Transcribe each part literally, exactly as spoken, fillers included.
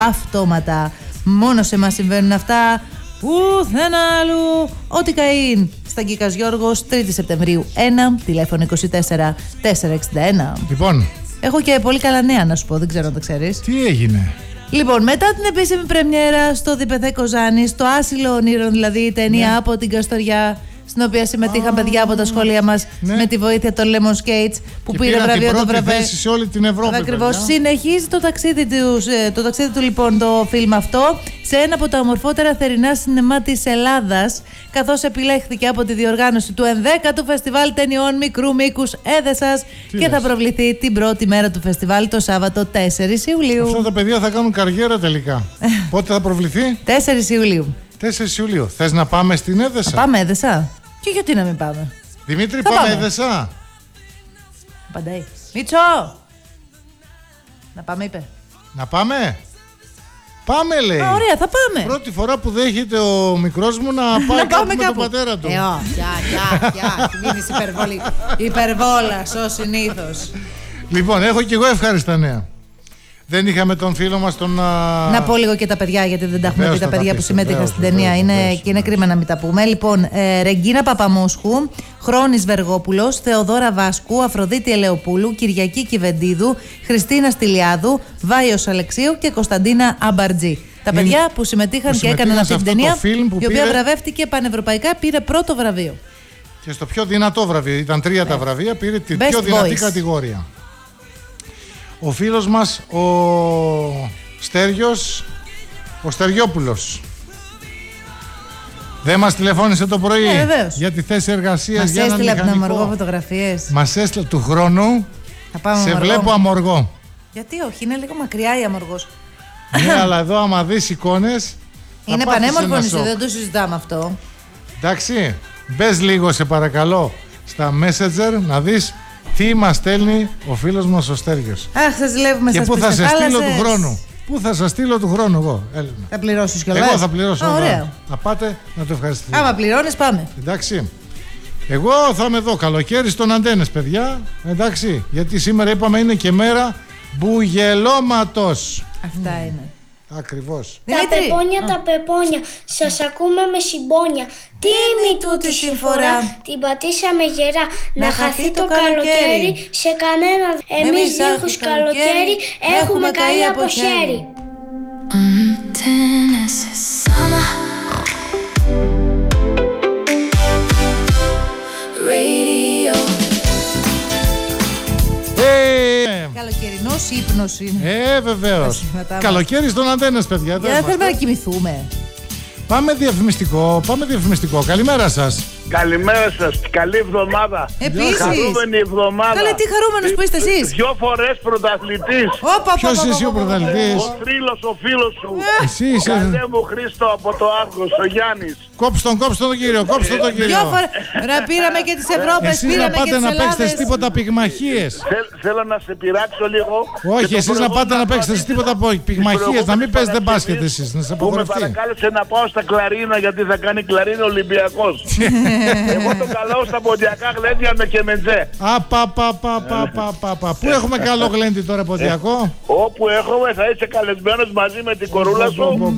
αυτόματα. Μόνο σε μας συμβαίνουν αυτά. Πουθενά αλλού. Ό,τι καΐν. Στα Γκίκας Γιώργος, τρίτη Σεπτεμβρίου ένα, τηλέφωνο είκοσι τέσσερα τετρακόσια εξήντα ένα. Λοιπόν. Έχω και πολύ καλά νέα να σου πω, δεν ξέρω αν το ξέρεις. Τι έγινε? Λοιπόν, μετά την επίσημη πρεμιέρα στο Διπεθέ Κοζάνης, το Άσυλο Ονείρων, δηλαδή η ταινία ναι. από την Καστοριά, στην οποία συμμετείχαν oh, παιδιά από τα σχολεία μας ναι. με τη βοήθεια των Lemon Skates που και πήρε βραβείο το βραβείο. Σε όλη την Ευρώπη. Ακριβώς. Συνεχίζει το ταξίδι του, το ταξίδι του λοιπόν το φιλμ αυτό σε ένα από τα ομορφότερα θερινά σινεμά της Ελλάδας, καθώς επιλέχθηκε από τη διοργάνωση του ενδέκατου Φεστιβάλ Ταινιών Μικρού Μήκους Έδεσας και λες? θα προβληθεί την πρώτη μέρα του φεστιβάλ το Σάββατο τέσσερις Ιουλίου. Αυτά τα παιδιά θα κάνουν καριέρα τελικά. Πότε θα προβληθεί? τέσσερις Ιουλίου. τέσσερις Ιουλίου. Θες να πάμε στην Έδεσα? Να πάμε Έδεσα. Και γιατί να μην πάμε? Δημήτρη, πάμε, πάμε Έδεσα. Παντάει. Μίτσο! Να πάμε, είπε. Να πάμε. Πάμε, λέει. Α, ωραία, θα πάμε. Πρώτη φορά που δέχεται ο μικρός μου να πάει να κάπου με κάπου. τον πατέρα του. Ε, ω, γεια, γεια, γεια. Μείνεις υπερβολή. Υπερβόλας, ως συνήθως. Λοιπόν, έχω κι εγώ ευχάριστα νέα. Δεν είχαμε τον φίλο μας τον... Να πω λίγο και τα παιδιά, γιατί δεν τα έχουμε πει τα παιδιά που συμμετείχαν στην ταινία. Είναι, και είναι κρίμα να μην τα πούμε. Λοιπόν, ε, Ρεγκίνα Παπαμούσχου, Χρόνης Βεργόπουλος, Θεοδόρα Βάσκου, Αφροδίτη Ελεοπούλου, Κυριακή Κιβεντίδου, Χριστίνα Στυλιάδου, Βάιος Αλεξίου και Κωνσταντίνα Αμπαρτζή. Τα παιδιά είναι, που συμμετείχαν που και έκαναν αυτή την ταινία, η οποία βραβεύτηκε πανευρωπαϊκά, πήρε πρώτο βραβείο. Και στο πιο δυνατό βραβείο, ήταν τρία yeah. τα βραβεία, πήρε την Best πιο δυνατή voice. κατηγορία. Ο φίλος μας, ο Στέργιος, ο Στεριόπουλος, δεν μας τηλεφώνησε το πρωί yeah, για τη θέση εργασίας μας για έναν μηχανικό. Μας έστειλε από την Αμοργό φωτογραφίες. Μας έστειλε του χρόνου, σε αμοργό. βλέπω Αμοργό. Γιατί όχι, είναι λίγο μακριά η Αμοργός. Ναι, αλλά εδώ άμα δεις εικόνες, είναι πανέμορφο νησί, δεν το συζητάμε αυτό. Εντάξει, μπες λίγο σε παρακαλώ στα Messenger να δεις τι μας στέλνει ο φίλος μας ο Στέργιος. Αχ, σας ζηλεύουμε, σας και πού θα σε στείλω του χρόνου. Πού θα σας στείλω του χρόνου εγώ. Έλενα. Θα πληρώσεις κιόλας. Εγώ θα πληρώσω. Α, ωραία. Θα πάτε να το ευχαριστείτε. Άμα πληρώνεις πάμε. Εντάξει. Εγώ θα είμαι εδώ καλοκαίρι στον Αντένες, παιδιά. Εντάξει. Γιατί σήμερα είπαμε είναι και μέρα μπουγελώματος. Αυτά είναι. Ακριβώς. Τα πεπόνια, τα πεπόνια, σας ακούμε με συμπόνια. Τίμη τούτη συμφορά, την πατήσαμε γερά. Να, να χαθεί το καλοκαίρι, σε κανένα. Εμείς δίχως καλοκαίρι έχουμε καεί από χέρι. Καλοκαιρινός ύπνος είναι. Ε, βεβαίως. Καλοκαίρι στον Αντένες, παιδιά. Για να θέλουμε να κοιμηθούμε. Πάμε διαφημιστικό, πάμε διαφημιστικό. Καλημέρα σας. Καλημέρα σας, καλή εβδομάδα. Επίσης. Χαρούμενη εβδομάδα. Καλέ, τι χαρούμενος που είστε εσείς. Δυο φορές πρωταθλητής. Ποιος είσαι ο πρωταθλητής? Ο Θρύλος, ο φίλος σου. Εσύ είσαι. Καλέ μου Χρήστο από το Άργος, ο Γιάννης. Κόψτε τον, κόψτε τον κύριο, κόψτε τον κύριο. Δυο φορές. Πήραμε και τις Ευρώπες, εσείς πήραμε να πάτε και τις να παίξετε Ελλάδες. τίποτα πυγμαχίες. Θέλω να σε πειράξω λίγο. Όχι, εσείς να πάτε να παίξετε τίποτα πυγμαχίες, να μην παίζετε μπάσκετ εσείς, να σε απογορευτεί. Που με παρακάλεσε να πάω στα κλαρίνα γιατί θα κάνει κλαρίνο Ολυμπιακός. Εγώ το καλό στα ποντιακά γλέντια με κεμεντζέ. Α, πα, πα, πα, πα, πα, πα, πα. Πού έχουμε καλό γλέντι τώρα ποντιακό? Όπου έχουμε θα είσαι καλεσμένος μαζί με την κορούλα σου.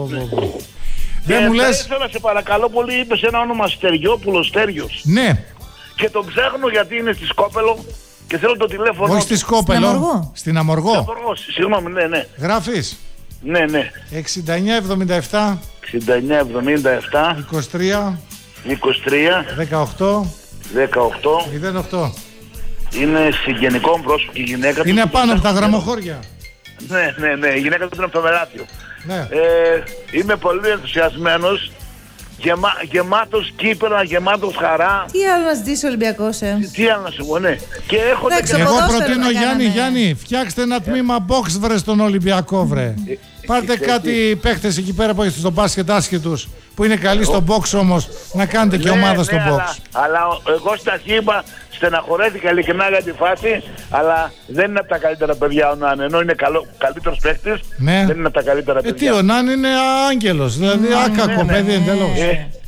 Δεν μου λες. Θέλω να σε παρακαλώ πολύ, είπες ένα όνομα Στεριόπουλο, Στέργιος. Ναι. Και τον ψάχνω γιατί είναι στη Σκόπελο και θέλω το τηλέφωνο. Όχι στη Σκόπελο. Στην Αμοργό. Στην Αμοργό, συγγνώμη, ναι, ναι. Γράφεις. Ναι, ναι. εξήντα εννιά εβδομήντα επτά εξήντα εννιά εβδομήντα επτά είκοσι τρία είκοσι τρία δεκαοκτώ δεκαοκτώ μηδέν οκτώ. Είναι συγγενικό πρόσωπο και η γυναίκα του. Είναι πάνω από τα γραμμοχώρια. Ναι, ναι, ναι. Η γυναίκα του είναι από το Μεράτιο. Ναι. Ε, είμαι πολύ ενθουσιασμένος. Γεμα, γεμάτος κύπελα, γεμάτος χαρά. Τι άλλο να ζητήσει ο Ολυμπιακός, ε? Τι άλλο να σου πω, ναι. Και έχω Εντάξει, και... Εγώ προτείνω, Γιάννη, Γιάννη, φτιάξτε ένα τμήμα box, βρε, στον Ολυμπιακό, βρε. Ε, Πάρτε ε, κάτι ε, παίχτες εκεί πέρα που έχετε στο μπάσκετ άσχετους, που είναι καλοί στο box όμως, να κάνετε και ναι, ομάδα ναι, στο αλλά, box. Αλλά εγώ στα χήμα στεναχωρέθηκα ειλικρινά για τη φάση, αλλά δεν είναι από τα καλύτερα παιδιά ο Νάν. Ενώ είναι καλό, καλύτερος παίχτης, ναι. δεν είναι από τα καλύτερα παιδιά. Ε, τι, ο Νάν είναι άγγελος, δηλαδή mm, άκακο ναι, παιδί ναι, εντελώς. Ε,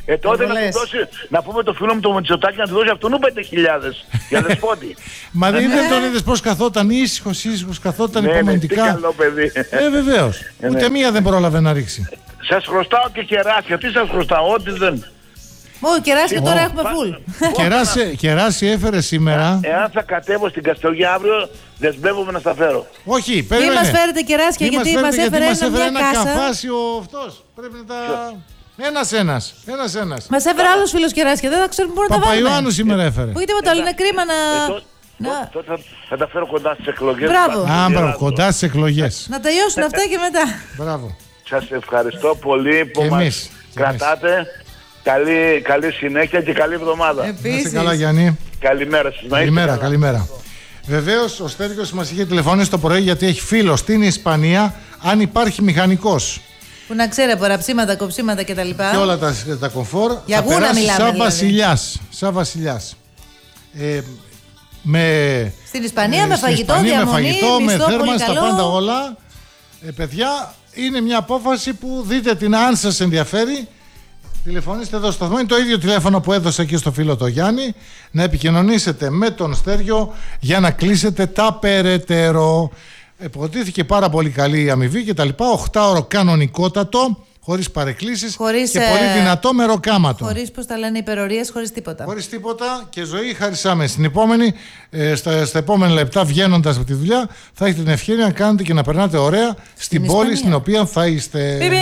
Ε, τότε να, του δώσει, να πούμε το φίλο μου το Μητσοτάκη να του δώσει αυτόν πέντε χιλιάδες για δεσπότη. Μα δεν τον είδες πώς καθόταν, ήσυχος, ήσυχος, καθόταν ναι, υπομονητικά. Ναι, τι καλό παιδί. Ε, βεβαίως. Ε, Ούτε ναι. μία δεν πρόλαβε να ρίξει. Σας χρωστάω και κεράσια. Τι σας χρωστάω, ό,τι δεν... Ω, κεράσια τώρα έχουμε φουλ. Κεράσι έφερε σήμερα. Εάν θα κατέβω στην Καστοριά αύριο, δεσμεύομαι να στα φέρω. Όχι, περίμενε. Μη μας φέρετε κεράσια, γιατί μας έφερε ένα καφάσι ο αυτός. Πρέπει να τα... Ένας ένας, ένας ένας. Μας έφερε άλλος φίλος κεράσια, δεν θα ξέρουμε πού να τα βάλουμε. Παπαϊωάννου σήμερα έφερε. Όχι τίποτα άλλο, είναι κρίμα να... Τότε θα τα φέρω κοντά στις εκλογές. Μπράβο. Α, μπράβο, κοντά στις εκλογές. Να τελειώσουν αυτά και μετά. Μπράβο. Σας ευχαριστώ πολύ που μας κρατάτε. Καλή, καλή συνέχεια και καλή εβδομάδα. Επίσης. Να είστε καλά, Γιάννη. Καλημέρα σας. Καλημέρα, καλημέρα. Βεβαίως, ο Στέργιος μας είχε τηλεφωνήσει το πρωί γιατί έχει φίλο στην Ισπανία αν υπάρχει μηχανικός. Που να ξέρει από ραψίματα, κοψίματα κτλ. Και όλα τα, τα κομφόρ. Για θα γούνα περάσει μιλάμε, σαν δηλαδή. βασιλιάς. Σαν βασιλιάς. Ε, με, στην Ισπανία ε, με στην φαγητό, Ισπανία, διαμονή, με φαγητό, με θέρμανση, τα πάντα όλα. Ε, παιδιά, είναι μια απόφαση που δείτε την αν σας ενδιαφέρει. Τηλεφωνήστε εδώ στο σταθμό, είναι το ίδιο τηλέφωνο που έδωσα εκεί στο φίλο το Γιάννη, να επικοινωνήσετε με τον Στέργιο για να κλείσετε τα περαιτέρω. Υποτίθηκε πάρα πολύ καλή η αμοιβή και τα λοιπά, οχτάωρο κανονικότατο, χωρίς παρεκκλήσεις χωρίς, και πολύ δυνατό μεροκάματο. Χωρίς, πώς τα λένε, υπερορίες, χωρίς τίποτα. Χωρίς τίποτα και ζωή χαρισάμε. Στην επόμενη, ε, στα, στα επόμενα λεπτά βγαίνοντας από τη δουλειά θα έχετε την ευκαιρία να κάνετε και να περνάτε ωραία στην, στην πόλη στην οποία θα είστε. Μπι, μπι.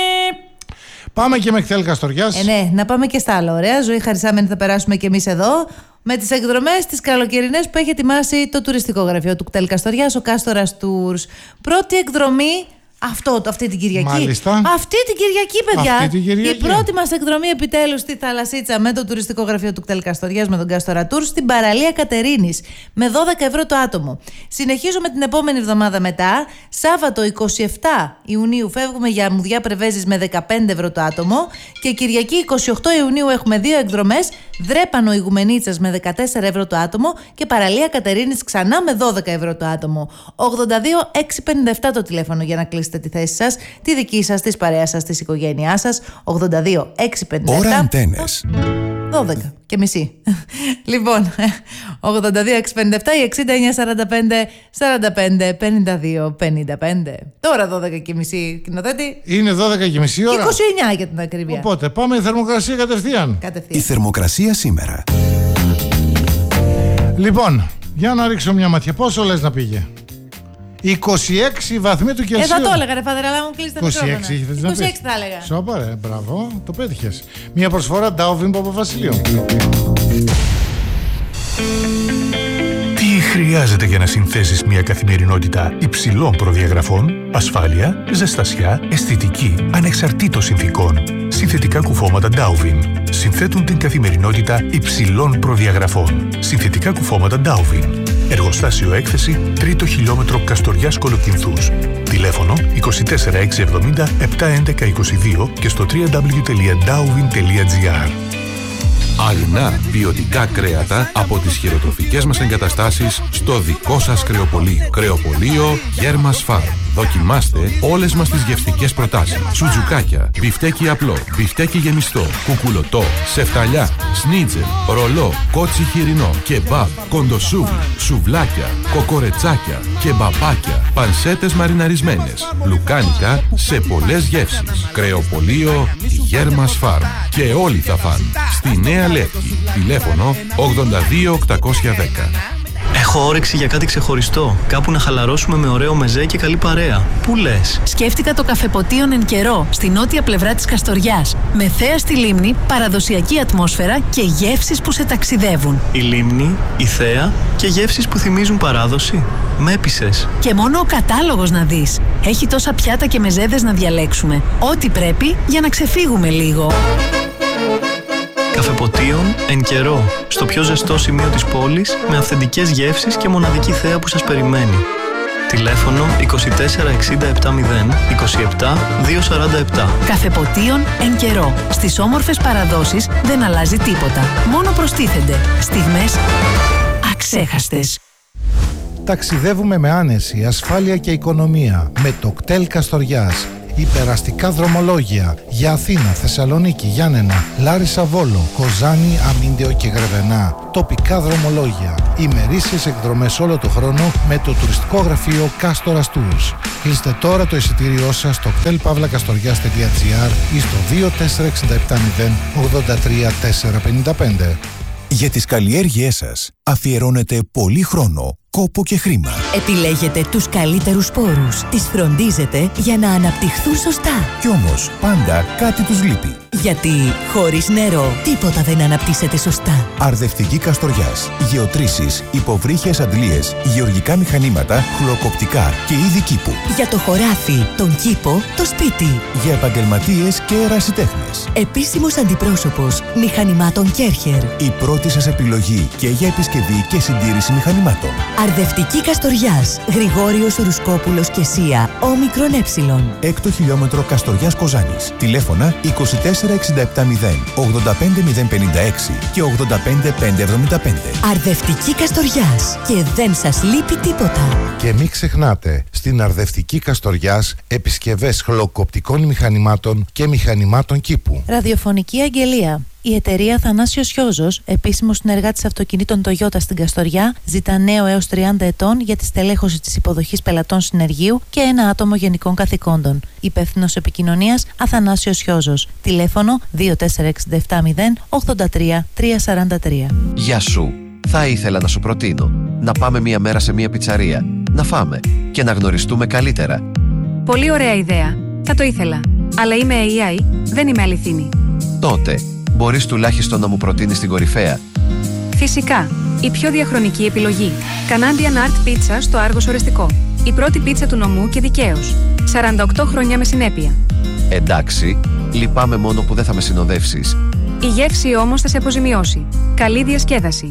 Πάμε και με κτέλ Καστοριάς. Ε, ναι, να πάμε και στα άλλα ωραία. Ζωή χαρισάμενη θα περάσουμε και εμείς εδώ με τις εκδρομές τις καλοκαιρινές που έχει ετοιμάσει το τουριστικό γραφείο του κτέλ Καστοριάς, ο Κάστορας Tours. Πρώτη εκδρομή αυτό, αυτή την Κυριακή. Μάλιστα. Αυτή την Κυριακή, παιδιά. Αυτή την Κυριακή. Η πρώτη μας εκδρομή επιτέλους στη Θαλασσίτσα με το τουριστικό γραφείο του κτέλ Καστοριάς, με τον Κάστορα Tours, στην παραλία Κατερίνης, με δώδεκα ευρώ το άτομο. Συνεχίζουμε την επόμενη εβδομάδα μετά. Σάββατο εικοστή εβδόμη Ιουνίου φεύγουμε για Αμμουδιά Πρεβέζης με δεκαπέντε ευρώ το άτομο. Και Κυριακή εικοστή ογδόη Ιουνίου έχουμε δύο εκδρομές. Δρέπανο Ιγουμενίτσας με δεκατέσσερα ευρώ το άτομο και παραλία Κατερίνης ξανά με δώδεκα ευρώ το άτομο. ογδόντα δύο εξακόσια πενήντα επτά το τηλέφωνο για να κλείσετε τη θέση σας, τη δική σας, της παρέας σας, της οικογένειάς σας. ογδόντα δύο εξακόσια πενήντα επτά. Ώρα αντένες. δώδεκα και μισή. Λοιπόν, ογδόντα δύο εξακόσια πενήντα επτά ή εξήντα εννιά σαράντα πέντε σαράντα πέντε πενήντα δύο πενήντα πέντε. Τώρα δώδεκα και μισή, κοινοθέτη. Είναι δώδεκα και μισή ώρα. είκοσι εννιά για την ακρίβεια. Οπότε πάμε η θερμοκρασία κατευθείαν. Κατευθείαν. Η θερμοκρασία σήμερα. Λοιπόν, για να ρίξω μια ματιά. Πόσο λες να πήγε? είκοσι έξι βαθμοί του Κελσίου. Ε, θα το έλεγα, ρε Φάδερ, αλλά μου κλείσει τα είκοσι μικρόφωνα. έξι θες να πεις? είκοσι έξι θα έλεγα. Σώπα ρε, μπράβο, το πέτυχες. Μια προσφορά Ντάουβιν Παπαβασιλείου. Τι χρειάζεται για να συνθέσεις μια καθημερινότητα υψηλών προδιαγραφών, ασφάλεια, ζεστασιά, αισθητική, ανεξαρτήτως συνθηκών? Συνθετικά κουφώματα Ντάουβιν συνθέτουν την καθημερινότητα υψηλών προδιαγραφών. Συνθετικά κουφώματα Ντάουβιν. Εργοστάσιο έκθεση τρίτο χιλιόμετρο Καστοριάς Κολοκυνθούς. Τηλέφωνο είκοσι τέσσερα εξακόσια εβδομήντα επτακόσια έντεκα είκοσι δύο και στο double-u double-u double-u τελεία ντάουβιν τελεία τζι άρ. Αγνά ποιοτικά κρέατα από τις χειροτροφικές μας εγκαταστάσεις στο δικό σας κρεοπωλείο. Κρεοπωλείο Γέρμας Φαρμ. Δοκιμάστε όλες μας τις γευστικές προτάσεις. Σουτζουκάκια, μπιφτέκι απλό, μπιφτέκι γεμιστό, κουκουλωτό, σεφταλιά, σνίτζελ, ρολό, κότσι χοιρινό, κεμπάμπ, κοντοσούβλι, σουβλάκια, κοκορετσάκια, κεμπαπάκια, πανσέτες μαριναρισμένες, λουκάνικα σε πολλές γεύσεις. Κρεοπωλείο Γέρμας Φαρμ. Και όλοι θα φαν. Στη Νέα Λεύκη. Τηλέφωνο ογδόντα δύο οκτακόσια δέκα. Έχω όρεξη για κάτι ξεχωριστό. Κάπου να χαλαρώσουμε με ωραίο μεζέ και καλή παρέα. Πού λες? Σκέφτηκα το καφεποτίον εν καιρό, στη νότια πλευρά της Καστοριάς. Με θέα στη λίμνη, παραδοσιακή ατμόσφαιρα και γεύσεις που σε ταξιδεύουν. Η λίμνη, η θέα και γεύσεις που θυμίζουν παράδοση. Με έπεισες. Και μόνο ο κατάλογος να δεις. Έχει τόσα πιάτα και μεζέδες να διαλέξουμε. Ό,τι πρέπει για να ξεφύγουμε λίγο. Καφεποτίον εν καιρό, στο πιο ζεστό σημείο της πόλης, με αυθεντικές γεύσεις και μοναδική θέα που σας περιμένει. Τηλέφωνο είκοσι τέσσερα εξήντα επτακόσια είκοσι επτά διακόσια σαράντα επτά. Καφεποτίον εν καιρό. Στις όμορφες παραδόσεις δεν αλλάζει τίποτα. Μόνο προστίθενται στιγμές αξέχαστες. Ταξιδεύουμε με άνεση, ασφάλεια και οικονομία με το κτέλ Καστοριάς. Υπεραστικά δρομολόγια για Αθήνα, Θεσσαλονίκη, Γιάννενα, Λάρισα, Βόλο, Κοζάνη, Αμίντεο και Γρεβενά. Τοπικά δρομολόγια. Ημερήσιες εκδρομές όλο το χρόνο με το τουριστικό γραφείο Κάστορας Tours. Κλείστε τώρα το εισιτήριό σας στο hotel pavla kastorias τελεία gr ή στο δύο τέσσερα έξι επτά μηδέν ογδόντα τρία τετρακόσια πενήντα πέντε. Για τις καλλιέργειές σας αφιερώνετε πολύ χρόνο, κόπο και χρήμα. Επιλέγετε τους καλύτερους σπόρους, τις φροντίζετε για να αναπτυχθούν σωστά. Κι όμως πάντα κάτι τους λείπει. Γιατί χωρίς νερό τίποτα δεν αναπτύσσεται σωστά. Αρδευτική Καστοριάς. Γεωτρήσεις, υποβρύχιες αντλίες, γεωργικά μηχανήματα, χλωροκοπτικά και είδη κήπου. Για το χωράφι, τον κήπο, το σπίτι. Για επαγγελματίες και ερασιτέχνες. Επίσημος αντιπρόσωπος μηχανημάτων Κέρχερ. Η πρώτη σας επιλογή και για επισκευή και συντήρηση μηχανημάτων. Αρδευτική Καστοριάς. Γρηγόριος Ρουσκόπουλος και Σία. Όμικρον Έψιλον. Έκτο χιλιόμετρο Καστοριάς Κοζάνης. Τηλέφωνα είκοσι τέσσερα εξήντα επτά μηδέν ογδόντα πέντε μηδέν πενήντα έξι και ογδόντα πέντε πεντακόσια εβδομήντα πέντε. Αρδευτική Καστοριάς. Και δεν σας λείπει τίποτα. Και μην ξεχνάτε, στην Αρδευτική Καστοριάς επισκευές χλωκοπτικών μηχανημάτων και μηχανημάτων κήπου. Ραδιοφωνική αγγελία. Η εταιρεία Θανάσιος Χιόζος, επίσημος συνεργάτης αυτοκινήτων Toyota στην Καστοριά, ζητά νέο έως τριάντα ετών για τη στελέχωση της υποδοχής πελατών συνεργείου και ένα άτομο γενικών καθηκόντων. Υπεύθυνος επικοινωνίας Αθανάσιος Χιόζος. Τηλέφωνο δύο τέσσερα έξι επτά μηδέν ογδόντα τρία τριακόσια σαράντα τρία. Γεια σου. Θα ήθελα να σου προτείνω να πάμε μία μέρα σε μία πιτσαρία, να φάμε και να γνωριστούμε καλύτερα. Πολύ ωραία ιδέα. Θα το ήθελα. Αλλά είμαι έι άι, δεν είμαι αληθινή. Τότε, μπορείς τουλάχιστον να μου προτείνεις την κορυφαία. Φυσικά. Η πιο διαχρονική επιλογή. Canadian Art Pizza στο Άργος Ορεστικό. Η πρώτη πίτσα του νομού και δικαίως. σαράντα οκτώ χρόνια με συνέπεια. Εντάξει, λυπάμαι μόνο που δεν θα με συνοδεύσεις. Η γεύση όμως θα σε αποζημιώσει. Καλή διασκέδαση.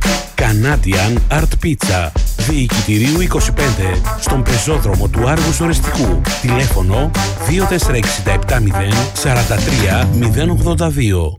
Canadian Art Pizza. Διοικητηρίου είκοσι πέντε, στον πεζόδρομο του Άργους Ορεστικού. Τηλέφωνο δύο τέσσερα έξι επτά μηδέν σαράντα τρία μηδέν ογδόντα δύο.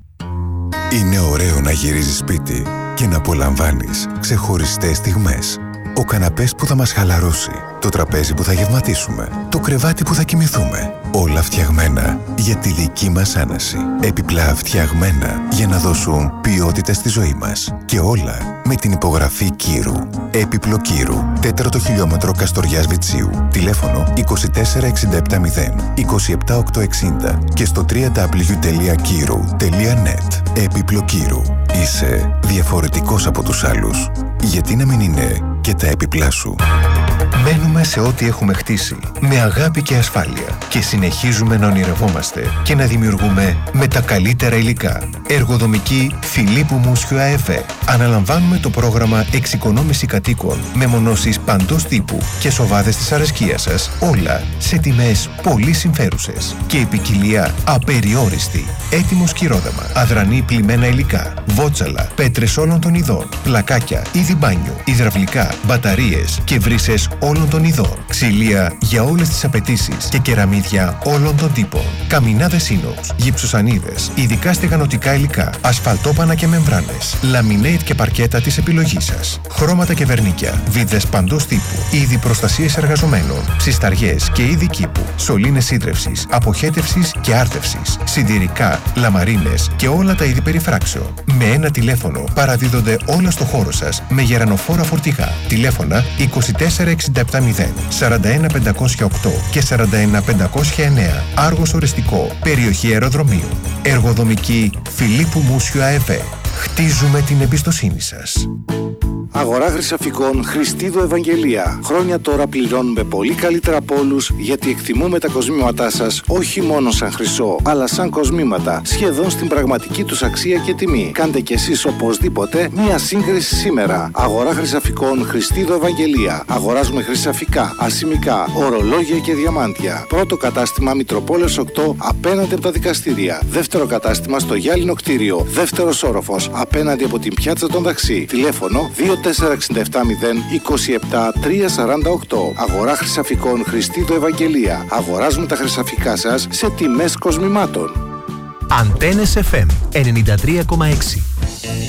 Είναι ωραίο να γυρίζεις σπίτι και να απολαμβάνεις ξεχωριστές στιγμές. Ο καναπές που θα μας χαλαρώσει, το τραπέζι που θα γευματίσουμε, το κρεβάτι που θα κοιμηθούμε. Όλα φτιαγμένα για τη δική μας άναση. Επιπλά φτιαγμένα για να δώσουν ποιότητα στη ζωή μας. Και όλα με την υπογραφή Κύρου. Έπιπλο Κύρου. Τέταρτο χιλιόμετρο Καστοριάς Βιτσίου. Τηλέφωνο είκοσι τέσσερα εξήντα επτά μηδέν είκοσι επτά οκτακόσια εξήντα και στο double-u double-u double-u τελεία κύρου τελεία net. Έπιπλο Κύρου. Είσαι διαφορετικός από τους άλλους. Γιατί να μην είναι και τα έπιπλά σου. Μένουμε σε ό,τι έχουμε χτίσει με αγάπη και ασφάλεια και συνεχίζουμε να ονειρευόμαστε και να δημιουργούμε με τα καλύτερα υλικά. Εργοδομική Φιλίππου Μούσιου ΑΕΒ. Αναλαμβάνουμε το πρόγραμμα εξοικονόμηση κατοίκων με μονώσεις παντός τύπου και σοβάδες της αρεσκίας σας, όλα σε τιμές πολύ συμφέρουσες και η ποικιλία απεριόριστη. Έτοιμο σκυρόδεμα, αδρανή πλημμένα υλικά, βότσαλα, πέτρες όλων των ειδών, πλακάκια, είδη μπάνιου, υδραυλικά, μπαταρίες και βρύσες όλων των ειδών, ξυλία για όλες τις απαιτήσεις και κεραμίδια όλων των τύπων, καμινάδες ίνοξ, γυψοσανίδες, ειδικά στεγανοτικά υλικά, ασφαλτόπανα και μεμβράνες, λαμινέιτ και παρκέτα της επιλογής σας, χρώματα και βερνίκια, βίδες παντός τύπου, είδη προστασίας εργαζομένων, ψισταριές και είδη κήπου, σωλήνες ίδρευσης, αποχέτευσης και άρτευσης, συντηρικά, λαμαρίνες και όλα τα είδη περιφράξεων. Με ένα τηλέφωνο παραδίδονται όλα στο χώρο σας με γερανοφόρα φορτηγά. Τηλέφωνα είκοσι τέσσερα εξήντα επτά μηδέν σαράντα ένα πεντακόσια οκτώ και σαράντα ένα πεντακόσια εννέα. Άργος Ορεστικό, περιοχή αεροδρομίου. Εργοδομική Φιλίππου Μούσιου ΑΕΒ. Χτίζουμε την εμπιστοσύνη σας. Αγορά Χρυσαφικών Χριστίδου Ευαγγελία. Χρόνια τώρα πληρώνουμε πολύ καλύτερα από όλους, γιατί εκτιμούμε τα κοσμήματά σας όχι μόνο σαν χρυσό, αλλά σαν κοσμήματα, σχεδόν στην πραγματική τους αξία και τιμή. Κάντε κι εσείς οπωσδήποτε μία σύγκριση σήμερα. Αγορά Χρυσαφικών Χριστίδου Ευαγγελία. Αγοράζουμε χρυσαφικά, ασημικά, ορολόγια και διαμάντια. Πρώτο κατάστημα Μητροπόλεως οκτώ απέναντι από τα δικαστήρια. Δεύτερο κατάστημα στο Γυάλινο κτίριο. Δεύτερος όροφος απέναντι από την πιάτσα των Δαξί. Τηλέφωνο δύο τέσσερα έξι επτά μηδέν είκοσι επτά τριακόσια σαράντα οκτώ. Αγορά Χρυσαφικών Χριστίδου Ευαγγελία. Αγοράζουμε τα χρυσαφικά σας σε τιμές κοσμημάτων. Αντένες εφ εμ ενενήντα τρία κόμμα έξι.